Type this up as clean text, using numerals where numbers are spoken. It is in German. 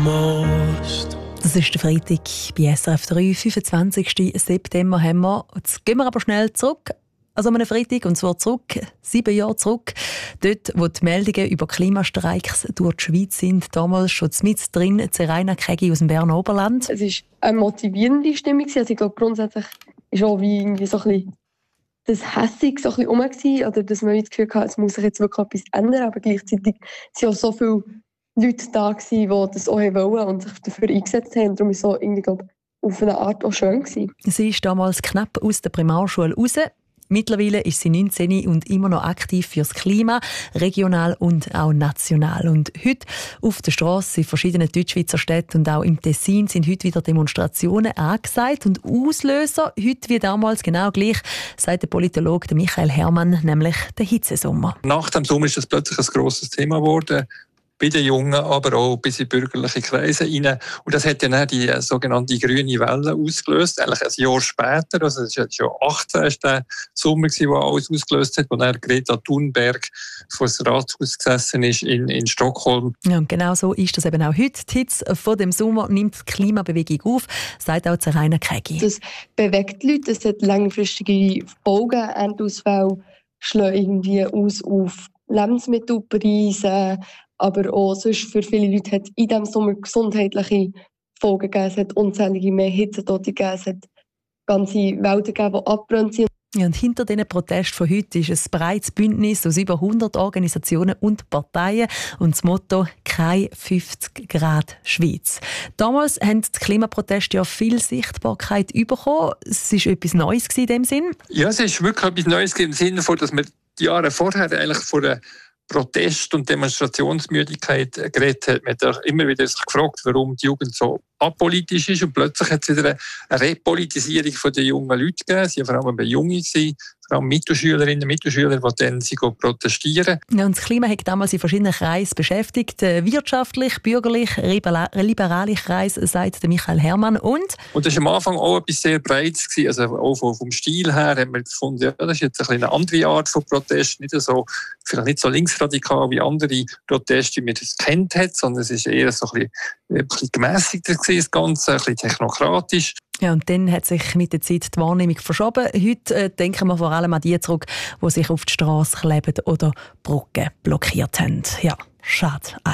most. Das ist der Freitag bei SRF 3, 25. September haben wir. Jetzt gehen wir aber schnell zurück. Also an einem Freitag, und zwar zurück, 7 Jahre zurück. Dort, wo die Meldungen über Klimastreiks durch die Schweiz sind, damals schon mit drin, Zeraina Kegi aus dem Berner Oberland. Es war eine motivierende Stimmung. Also ich glaube, grundsätzlich war auch wie irgendwie so ein bisschen das Hässig so ein bisschen rum gewesen, oder dass man das Gefühl hatte, es muss sich jetzt wirklich etwas ändern, aber gleichzeitig waren auch so viele Leute da gewesen, die das auch wollen und sich dafür eingesetzt haben. Darum war es so irgendwie, glaube ich, auf eine Art auch schön gewesen. Sie ist damals knapp aus der Primarschule raus. Mittlerweile ist sie 19 und immer noch aktiv fürs Klima, regional und auch national. Und heute auf der Strasse in verschiedenen Deutschschweizer Städten und auch im Tessin sind heute wieder Demonstrationen angesagt. Und Auslöser, heute wie damals genau gleich, sagt der Politologe Michael Herrmann, nämlich der Hitzesommer. Nach dem Sommer ist das plötzlich ein grosses Thema geworden. Bei den Jungen, aber auch bis in bürgerliche Kreise rein. Und das hat dann die sogenannte grüne Welle ausgelöst. Eigentlich ein Jahr später, also es war schon 18, ist der Sommer, der alles ausgelöst hat, wo dann Greta Thunberg vor das Rathaus gesessen ist in Stockholm. Ja, und genau so ist das eben auch heute. Die Hitze von dem Sommer nimmt die Klimabewegung auf, sagt auch Zeraina Kegi. Das bewegt die Leute, es hat langfristige Folgen. Endausfälle schlagen irgendwie aus auf Lebensmittelpreise, aber auch sonst für viele Leute hat in diesem Sommer gesundheitliche Folgen gegeben. Es hat unzählige mehr Hitzetote gegeben. Es hat ganze Wälder gegeben, die abgebrannt sind. Ja, und hinter diesen Protesten von heute ist ein breites Bündnis aus über 100 Organisationen und Parteien und das Motto «Keine 50 Grad Schweiz». Damals haben die Klimaproteste ja viel Sichtbarkeit bekommen. Es war etwas Neues in dem Sinn. Ja, es ist wirklich etwas Neues im Sinne von, dass wir die Jahre vorher eigentlich vor der Protest- und Demonstrationsmüdigkeit geredet hat. Man hat immer wieder sich gefragt, warum die Jugend so apolitisch ist. Und plötzlich hat es wieder eine Repolitisierung der jungen Leute gegeben. Sie waren vor allem bei Jungen, vor allem Mittelschülerinnen und Mittelschüler, die dann protestieren. Ja, und das Klima hat damals in verschiedenen Kreisen beschäftigt. Wirtschaftlich, bürgerlich, liberale Kreise, sagt Michael Herrmann. Und das war am Anfang auch etwas sehr Breites gewesen. Also auch vom Stil her haben wir gefunden, ja, das ist jetzt eine andere Art von Protest. Vielleicht nicht so linksradikal wie andere Proteste, wie man das kennt hat, sondern es ist eher so ein bisschen gemässigter gewesen, das Ganze, ein bisschen technokratisch. Ja, und dann hat sich mit der Zeit die Wahrnehmung verschoben. Heute denken wir vor allem an die zurück, die sich auf die Straße kleben oder Brücken blockiert haben. Ja, schade.